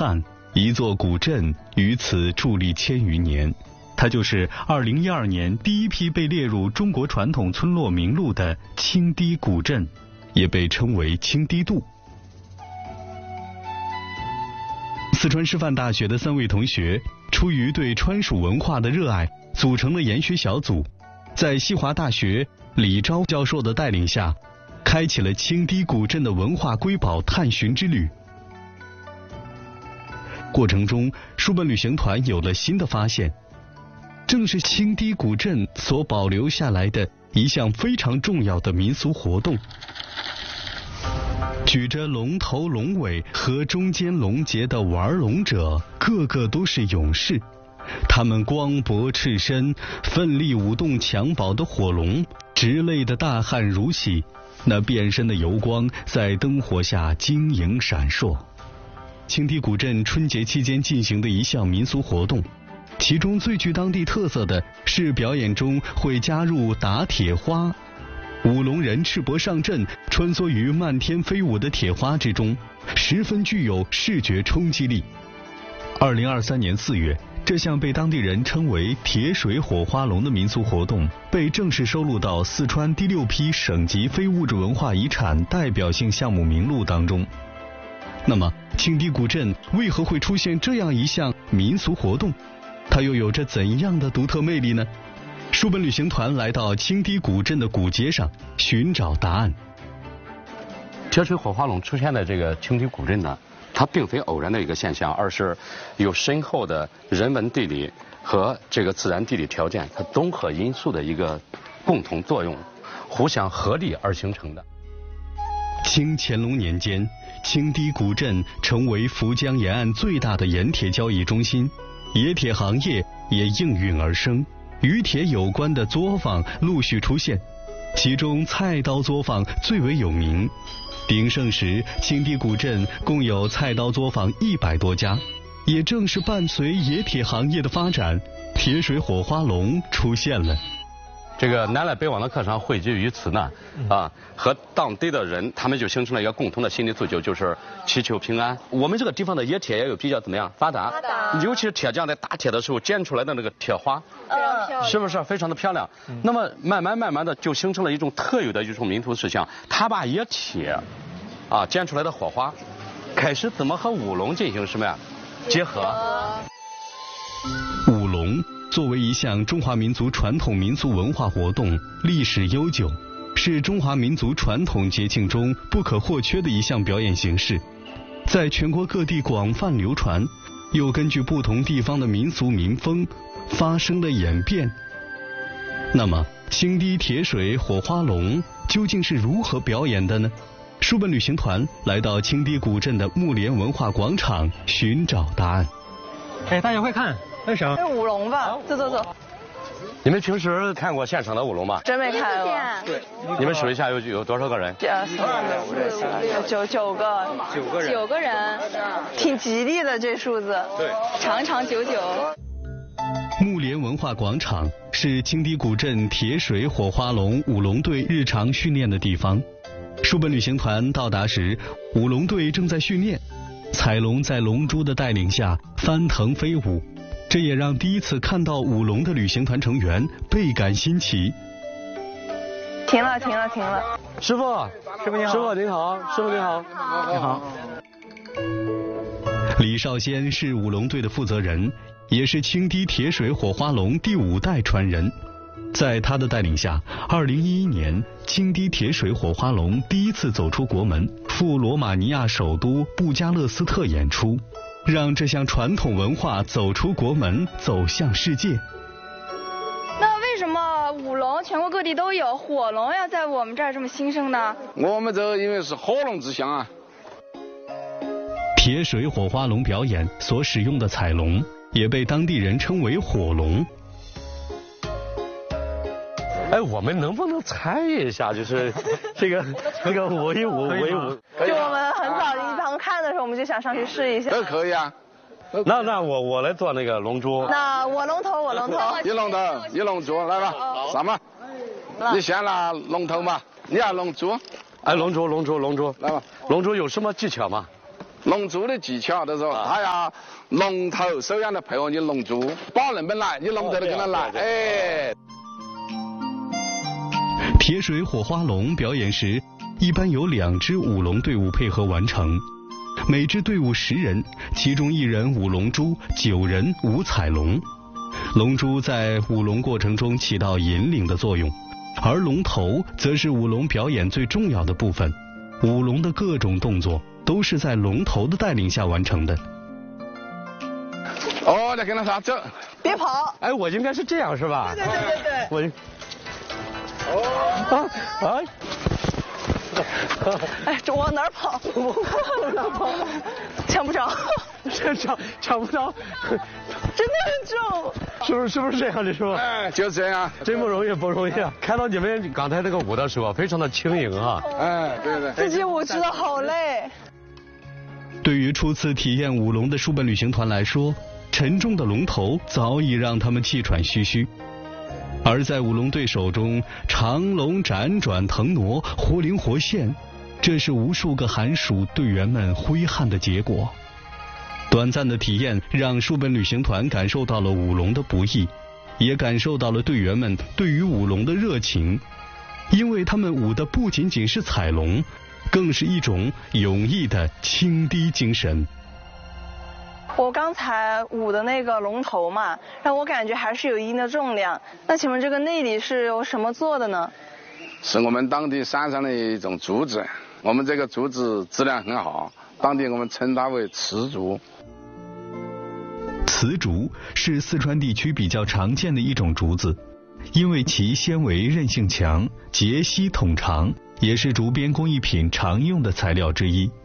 汉，一座古镇于此矗立1000余年。它就是2012年第一批被列入中国传统村落名录的清堤古镇，也被称为清堤渡。四川师范大学的3位同学出于对川蜀文化的热爱，组成了研学小组，在西华大学李钊教授的带领下，开启了清堤古镇的文化瑰宝探寻之旅。过程中，书本旅行团有了新的发现，正是清堤古镇所保留下来的一项非常重要的民俗活动。举着龙头龙尾和中间龙节的玩龙者，个个都是勇士，他们光脖赤身，奋力舞动襁褓的火龙，直泪的大汗如洗，那变身的油光在灯火下晶莹闪烁。清堤古镇春节期间进行的一项民俗活动，其中最具当地特色的是表演中会加入打铁花，舞龙人赤膊上阵，穿梭于漫天飞舞的铁花之中，十分具有视觉冲击力。2023年4月，这项被当地人称为铁水火花龙的民俗活动被正式收录到四川第6批省级非物质文化遗产代表性项目名录当中。那么，清堤古镇为何会出现这样一项民俗活动？它又有着怎样的独特魅力呢？书本旅行团来到清堤古镇的古街上寻找答案。 铁水火花龙出现在这个清堤古镇呢，它并非偶然的一个现象，而是有深厚的人文地理和这个自然地理条件它综合因素的一个共同作用，互相合力而形成的。 清乾隆年间，清堤古镇成为涪江沿岸最大的盐铁交易中心，冶铁行业也应运而生，与铁有关的作坊陆续出现，其中菜刀作坊最为有名。鼎盛时，清堤古镇共有菜刀作坊100多家。也正是伴随冶铁行业的发展，铁水火花龙出现了。 这个南来北往的客商汇聚于此呢，和当地的人，他们就形成了一个共同的心理诉求，就是祈求平安。我们这个地方的冶铁也有比较怎么样发达，尤其是铁匠在打铁的时候剪出来的那个铁花，是不是非常的漂亮？那么慢慢的就形成了一种特有的一种民俗思想，他把冶铁剪出来的火花，开始怎么和舞龙进行什么呀结合？ 舞龙作为一项中华民族传统民俗文化活动，历史悠久，是中华民族传统节庆中不可或缺的一项表演形式，在全国各地广泛流传，又根据不同地方的民俗民风发生了演变。那么，清堤铁水火花龙究竟是如何表演的呢？书本旅行团来到清堤古镇的木莲文化广场寻找答案。 大家快看，那啥？ 是舞龙吧？走。 你们平时看过现场的舞龙吗？ 真没看过。 对。你们数一下有多少个人 ？1、2、3、4、5、6、7、8、9个人。9个人，挺吉利的这数字。 对。 长长久久。 木莲文化广场是清堤古镇铁水火花龙舞龙队日常训练的地方。书本旅行团到达时，舞龙队正在训练，彩龙在龙珠的带领下翻腾飞舞，这也让第一次看到舞龙的旅行团成员倍感新奇。 停了。 师傅你好。师傅您好。师傅您好。 你好。 李少先是舞龙队的负责人，也是清堤铁水火花龙第5代传人。在他的带领下，2011年清堤铁水火花龙第一次走出国门，赴罗马尼亚首都布加勒斯特演出，让这项传统文化走出国门，走向世界。 那为什么舞龙全国各地都有，火龙要在我们这儿这么兴盛呢？ 我们这因为是火龙之乡啊。 铁水火花龙表演所使用的彩龙也被当地人称为火龙。 我们能不能参与一下？就是这个围舞。 就我们很早一堂看的时候，我们就想上去试一下。 都可以啊。 那我来做那个龙珠。 那我龙头。 一龙珠，来吧，上吧。你先拿龙头嘛，你要龙珠。 龙珠，来吧。龙珠有什么技巧吗？ 龙珠的技巧的时候，他要龙头手上的配合你龙珠，把人们来，你龙头的跟他来，哎。 铁水火花龙表演时，一般由2支舞龙队伍配合完成，每支队伍10人，其中1人舞龙珠，9人舞彩龙。龙珠在舞龙过程中起到引领的作用，而龙头则是舞龙表演最重要的部分。舞龙的各种动作都是在龙头的带领下完成的。 哦，再跟着他走， 别跑。 哎，我应该是这样是吧？ 对对对对对。哎，这往哪儿跑？往哪儿跑？抢不着， 抢不着， 真的很重。 是不是这样的，师傅？ 哎，就这样， 真不容易啊！看到你们刚才那个舞的时候，非常的轻盈啊。 哎，对对。 自己舞知道好累。 对于初次体验舞龙的书本旅行团来说，沉重的龙头早已让他们气喘吁吁。而在舞龙队手中，长龙辗转腾挪，活灵活现，这是无数个寒暑队员们挥汗的结果。短暂的体验让书本旅行团感受到了舞龙的不易，也感受到了队员们对于舞龙的热情，因为他们舞的不仅仅是彩龙，更是一种勇毅的轻低精神。 我刚才舞的那个龙头嘛，让我感觉还是有一定的重量。那请问这个内里是由什么做的呢？ 是我们当地山上的一种竹子，我们这个竹子质量很好，当地我们称它为瓷竹。 瓷竹是四川地区比较常见的一种竹子，因为其纤维韧性强，节隙筒长，也是竹编工艺品常用的材料之一。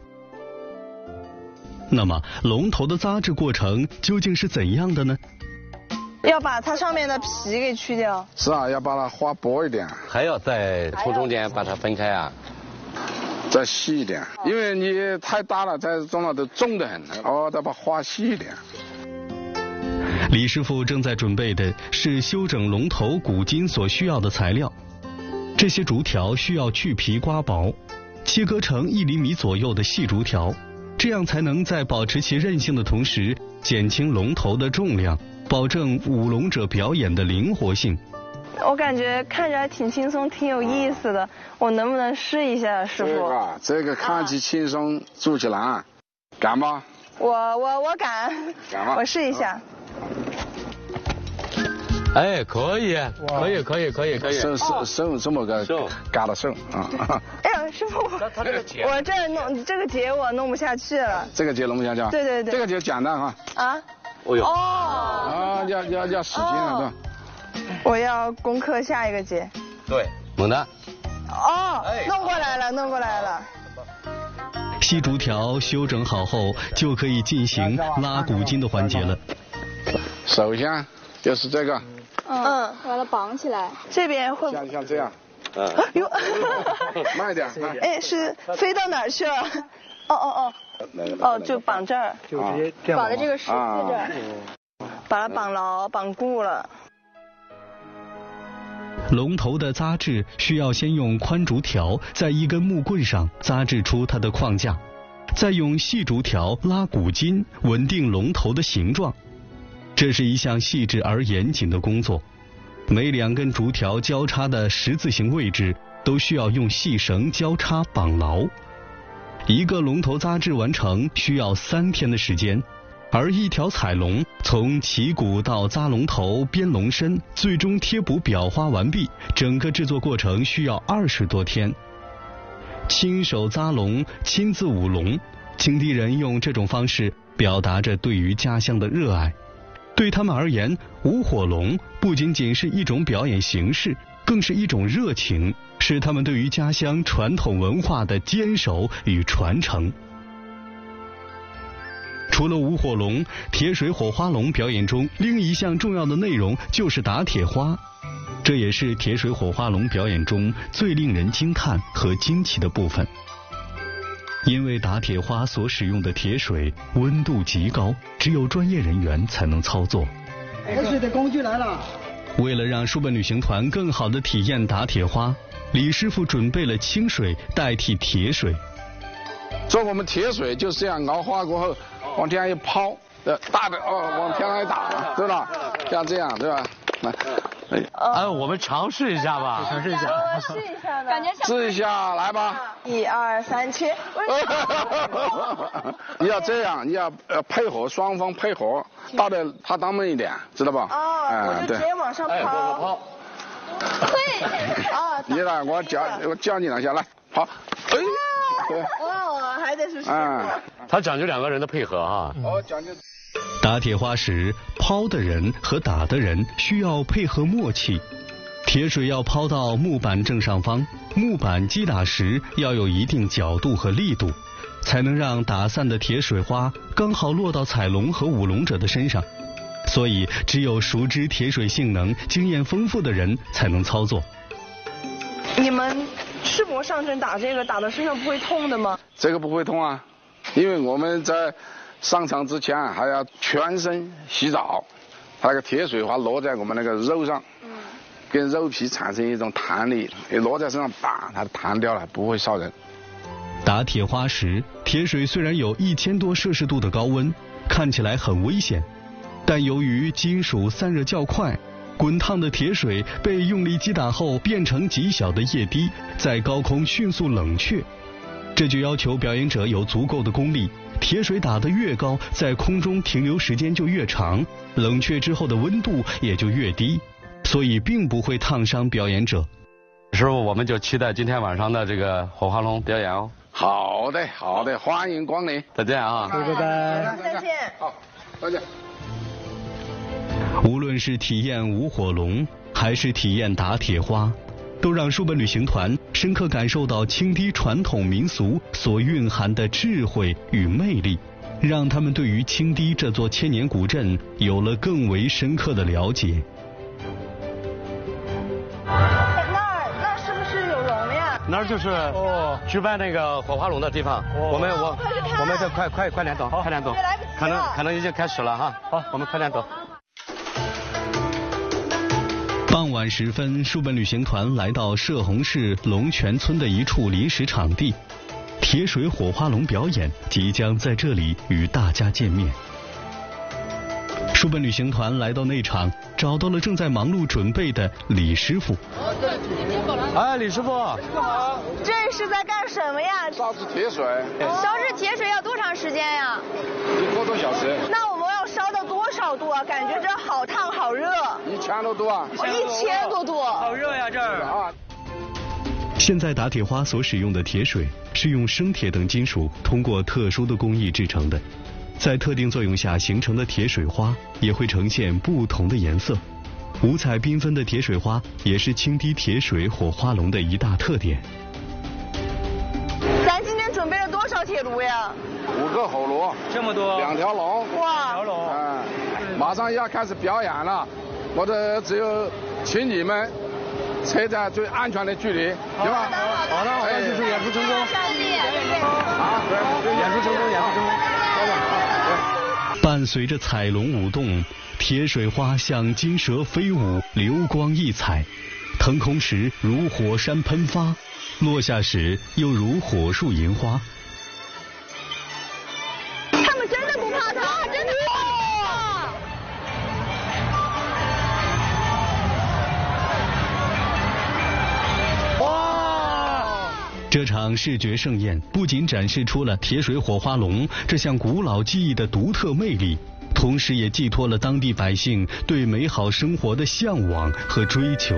那么龙头的扎制过程究竟是怎样的呢？ 要把它上面的皮给去掉。 是啊，要把它划薄一点。 还要再从中间把它分开啊。 再细一点，因为你太大了，再重了都重得很。哦，再把它划细一点。 李师傅正在准备的是修整龙头骨筋所需要的材料，这些竹条需要去皮刮薄，切割成1厘米左右的细竹条，这样才能在保持其韧性的同时，减轻龙头的重量，保证舞龙者表演的灵活性。 我感觉看着还挺轻松，挺有意思的，我能不能试一下，师傅？ 这个看起轻松，做起难，敢吗？ 我敢，我试一下。 哎，可以。 手这么个嘎的手啊！ 哎呀，师傅，他这个结，我这弄这个结我弄不下去了。 这个结弄不下去啊？ 对对对， 这个结简单哈。 啊？ 啊，要使劲了，对吧？ 我要攻克下一个结。 对，猛的。 弄过来了。 细竹条修整好后，就可以进行拉骨筋的环节了。 首先就是这个。 把它绑起来。 这边会像这样。 哟， 慢一点。 哎，是飞到哪儿去了？就绑这儿。 就直接这样。 绑在这个十字这儿。 把它绑牢，绑固了。 龙头的扎制需要先用宽竹条在一根木棍上扎制出它的框架，再用细竹条拉骨筋，稳定龙头的形状。这是一项细致而严谨的工作，每2根竹条交叉的十字形位置都需要用细绳交叉绑牢。一个龙头扎制完成需要3天的时间，而一条彩龙从起骨到扎龙头、编龙身，最终贴补裱花完毕，整个制作过程需要20多天。亲手扎龙，亲自舞龙，青堤人用这种方式表达着对于家乡的热爱。对他们而言，舞火龙不仅仅是一种表演形式，更是一种热情，是他们对于家乡传统文化的坚守与传承。除了舞火龙，铁水火花龙表演中另一项重要的内容就是打铁花，这也是铁水火花龙表演中最令人惊叹和惊奇的部分。因为打铁花所使用的铁水温度极高，只有专业人员才能操作。 喝水的工具来了。 为了让书本旅行团更好地体验打铁花，李师傅准备了清水代替铁水。 做我们铁水就是这样熬化过后，往天上一抛，大的往天上一打，对吧？像这样，对吧？ 我们尝试一下吧， 试一下感觉像试一下，来吧。 1、2、3，切！ 你要这样，你要配合，双方配合，大的它当门一点，知道吧？ 我就直接往上抛。 对。 你来，我教你两下，来跑。对。 哇，还得是师傅。 它讲究2个人的配合哈。 讲究。 打铁花时，抛的人和打的人需要配合默契。铁水要抛到木板正上方，木板击打时要有一定角度和力度，才能让打散的铁水花刚好落到彩龙和舞龙者的身上。所以，只有熟知铁水性能、经验丰富的人才能操作。 你们赤膊上阵打这个，打到身上不会痛的吗？ 这个不会痛啊，因为我们在上场之前还要全身洗澡，它那个铁水花落在我们那个肉上，跟肉皮产生一种弹力，一落在身上，它弹掉了，不会烧人。 打铁花时，铁水虽然有1000多摄氏度的高温，看起来很危险，但由于金属散热较快，滚烫的铁水被用力击打后变成极小的液滴，在高空迅速冷却。这就要求表演者有足够的功力，铁水打得越高，在空中停留时间就越长，冷却之后的温度也就越低，所以并不会烫伤表演者。 师傅，我们就期待今天晚上的这个火花龙表演哦。 好的，好的，欢迎光临， 再见啊！ 拜拜。 再见。 好，再见。 无论是体验舞火龙，还是体验打铁花，都让书本旅行团深刻感受到青堤传统民俗所蕴含的智慧与魅力，让他们对于青堤这座千年古镇有了更为深刻的了解。 那是不是有龙呀？ 那儿就是举办那个火花龙的地方。我们这快点走，快点走，可能已经开始了哈。好，我们快点走。 傍晚时分，书本旅行团来到涉洪市龙泉村的一处临时场地，铁水火花龙表演即将在这里与大家见面。书本旅行团来到内场，找到了正在忙碌准备的李师傅。 哎，李师傅， 这是在干什么呀？ 烧制铁水。 烧制铁水要多长时间呀 ？1个多小时。 那我们要烧到多少度啊？感觉这好烫好热。 1000多度啊 ！1000多度。 好热呀这儿啊！ 现在打铁花所使用的铁水是用生铁等金属通过特殊的工艺制成的，在特定作用下形成的铁水花也会呈现不同的颜色。五彩缤纷的铁水花也是青堤铁水火花龙的一大特点。 咱今天准备了多少铁炉呀 ？5个火炉， 这么多 ，2条龙。 哇！ 条龙。 马上要开始表演了，我这只有请你们车在最安全的距离，行吧？ 好的，就是演出成功。 好， 演出成功，演出成功。 伴随着彩龙舞动，铁水花像金蛇飞舞，流光溢彩，腾空时如火山喷发，落下时又如火树银花。 他们真的不怕它，真的不怕。 哇！这场视觉盛宴不仅展示出了铁水火花龙这项古老技艺的独特魅力，同时也寄托了当地百姓对美好生活的向往和追求。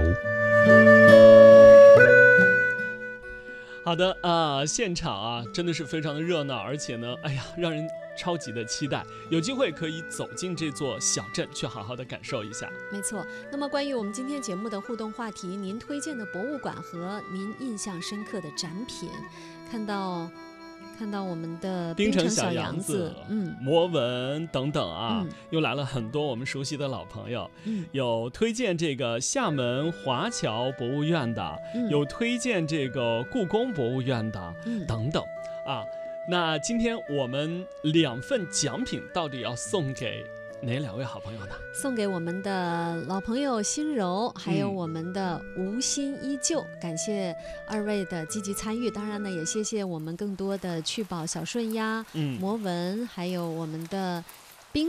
好的现场真的是非常的热闹，而且呢，让人超级的期待，有机会可以走进这座小镇去好好的感受一下。 没错，那么关于我们今天节目的互动话题，您推荐的博物馆和您印象深刻的展品，看到我们的冰城小洋子，魔文等等又来了很多我们熟悉的老朋友，有推荐这个厦门华侨博物院的，有推荐这个故宫博物院的，等等那今天我们2份奖品到底要送给哪2位好朋友呢？ 送给我们的老朋友心柔，还有我们的无心依旧，感谢2位的积极参与。当然呢，也谢谢我们更多的趣宝小顺呀、魔文，还有我们的